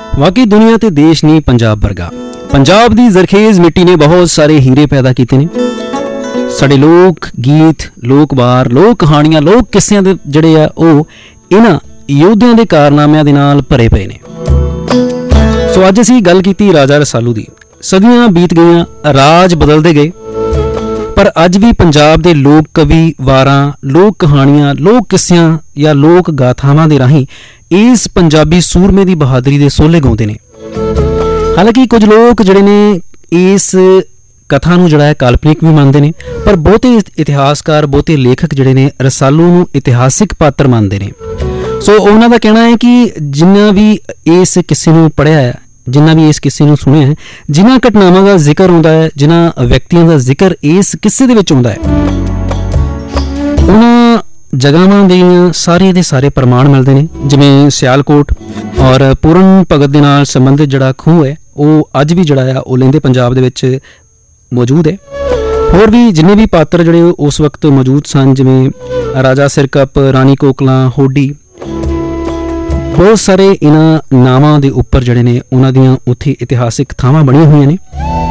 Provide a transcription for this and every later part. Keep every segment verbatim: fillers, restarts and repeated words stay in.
वाकई दुनिया ते देश नहीं पंजाब वर्गा। पंजाब दी जरखेज मिट्टी ने बहुत सारे हीरे पैदा किए ने। साडे लोक गीत, लोक वार, लोक कहानियां, लोक किस्सियां दे जिहड़े आ ओह इन्हां योद्धियां दे कारनामिਆਂ ਦੇ ਨਾਲ ਭਰੇ ਪਏ ਨੇ। सो अज असीं गल कीती राजा रसालू दी। सदियां बीत गईयां, राज बदलते गए, पर अज भी पंजाब दे लोक कवि, वारां, लोक कहानियां, लोक किस्सियां या लोक गाथावां दे राहीं इस पंजाबी सूरमे की बहादरी के सोले गाउंदे ने। हालांकि कुछ लोग जिहड़े ने इस कथा नूं जिहड़ा है काल्पनिक भी मानते हैं, पर बहुते इतिहासकार, बहुते लेखक जिहड़े ने रसालू नूं इतिहासिक पात्र मानते हैं। सो उन्हां दा कहना है कि जिन्ना भी इस किस्से नूं पढ़िया है, जिन्ना भी इस किस्से नूं सुनिया है, जिन्हां घटनावां का जिक्र होंदा है, जिन्हां व्यक्तियों का जिक्र इस किस्से दे विच होंदा है, उन्हां जगहां दे सारे दे सारे प्रमाण मिलते हैं। जिवें सियालकोट और पूरन भगत दे नाल संबंधित जिहड़ा खूह है वह अज भी जिहड़ा है वह लैंदे पंजाब दे विच मौजूद है। होर भी जिन्ने भी पात्र जिहड़े उस वक्त मौजूद सन, जिवें राजा सिरकप, रानी कोकला, होडी, बहुत सारे इन्हां नावां दे उपर जिहड़े ने उन्हां दियां उत्थे इतिहासिक थावां बणीआं होईआं ने।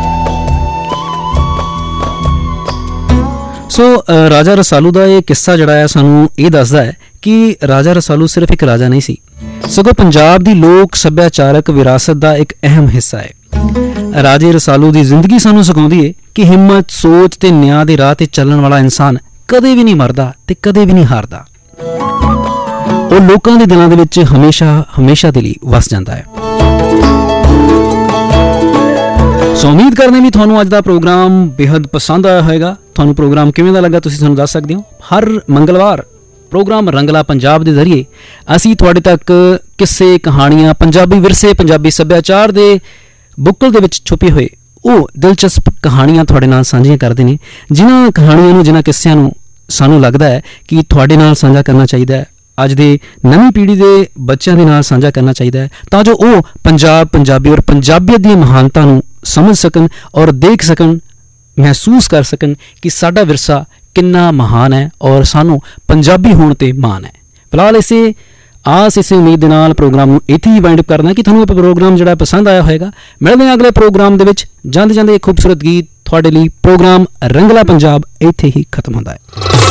सो राजा रसालू का यह किस्सा जिहड़ा है सानूं ये दसदा है कि राजा रसालू सिर्फ एक राजा नहीं सी, सगों पंजाब की लोक सभ्याचारक विरासत का एक अहम हिस्सा है। राजे रसालू की जिंदगी सानूं सिखाउंदी है कि हिम्मत, सोच ते न्याय के राह ते चलण वाला इंसान कदे भी नहीं मरदा ते कदे भी नहीं हारदा। वो लोकां दे दिलां दे विच हमेशा हमेशा दे लई वस जांदा है। सो उम्मीद करने भी तुहानूं अज दा प्रोग्राम बेहद पसंद आया होएगा। तुहानूं प्रोग्राम किवें दा लगा तुसीं सानूं दस सकदे हो। हर मंगलवार प्रोग्राम रंगला पंजाब के जरिए असीं तुहाडे तक किस्से, कहानियां, पंजाबी विरसे, पंजाबी सभ्याचार दे बुक्कल दे विच छुपे हुए वो दिलचस्प कहानियां तुहाडे नाल सांझियां करदे ने, जिन्हां कहानियां नूं, जिन्हां किस्सियां नूं सानूं लगदा है कि तुहाडे नाल साझा करना चाहिदा है, अज दे नवीं पीढ़ी के बच्चों के नाल साझा करना चाहिए, तां जो वो पंजाब, पंजाबी और पंजाबियत दी महानता नूं समझ सकन और देख सकन, महसूस कर सकन कि साडा विरसा कितना महान है और सानू पंजाबी होने ते मान है। फिलहाल इसे आस, इसे उम्मीद दे नाल प्रोग्राम नूं इत्थे ही वाइंड अप करना कि तुहानूं प्रोग्राम जिहड़ा पसंद आया होएगा। मिलदे हां अगले प्रोग्राम दे विच। जांदे जांदे एक खूबसूरत गीत तुहाडे लई। प्रोग्राम रंगला पंजाब इत्थे ही खत्म होंदा है।